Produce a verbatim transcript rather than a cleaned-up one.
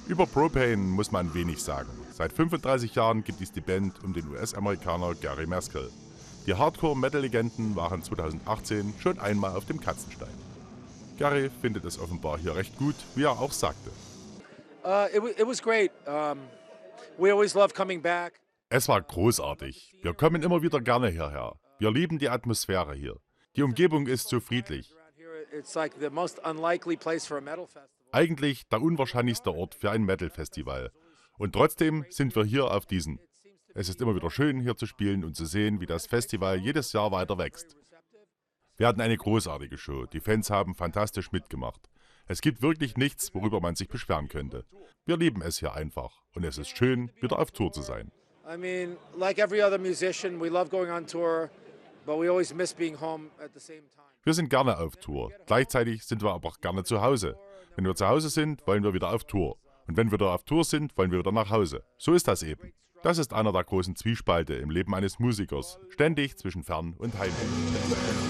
Über Propane muss man wenig sagen. Seit fünfunddreißig Jahren gibt es die Band um den U S-Amerikaner Gary Maskell. Die Hardcore-Metal-Legenden waren zweitausendachtzehn schon einmal auf dem Katzenstein. Gary findet es offenbar hier recht gut, wie er auch sagte. Uh, it, it was great. Um, we always love coming back. Es war großartig. Wir kommen immer wieder gerne hierher. Wir lieben die Atmosphäre hier. Die Umgebung ist so friedlich. It's like the most unlikely place for a metal festival. Eigentlich der unwahrscheinlichste Ort für ein Metal-Festival. Und trotzdem sind wir hier auf diesen. Es ist immer wieder schön, hier zu spielen und zu sehen, wie das Festival jedes Jahr weiter wächst. Wir hatten eine großartige Show. Die Fans haben fantastisch mitgemacht. Es gibt wirklich nichts, worüber man sich beschweren könnte. Wir lieben es hier einfach. Und es ist schön, wieder auf Tour zu sein. I mean, like every other musician, we love going on tour, but we always miss being home at the same time. Wir sind gerne auf Tour. Gleichzeitig sind wir aber auch gerne zu Hause. Wenn wir zu Hause sind, wollen wir wieder auf Tour. Und wenn wir wieder auf Tour sind, wollen wir wieder nach Hause. So ist das eben. Das ist einer der großen Zwiespalte im Leben eines Musikers. Ständig zwischen Fern- und Heimweh.